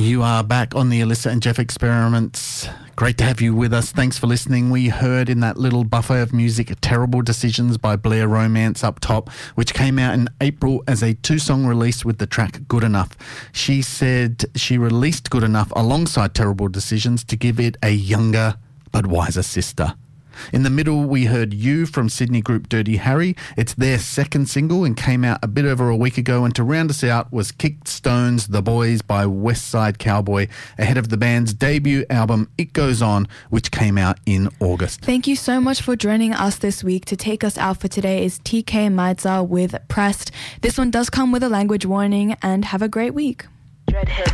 You are back on the Alyssa and Jeff Experiments. Great to have you with us. Thanks for listening. We heard in that little buffet of music Terrible Decisions by Blair Romance up top, which came out in April as a 2-song release with the track Good Enough. She said she released Good Enough alongside Terrible Decisions to give it a younger but wiser sister. In the middle, we heard You from Sydney group Dirty Harry. It's their second single and came out a bit over a week ago. And to round us out was Kicked Stones, The Boys by West Side Cowboy, ahead of the band's debut album, It Goes On, which came out in August. Thank you so much for joining us this week. To take us out for today is TK Maitza with Pressed. This one does come with a language warning, and have a great week.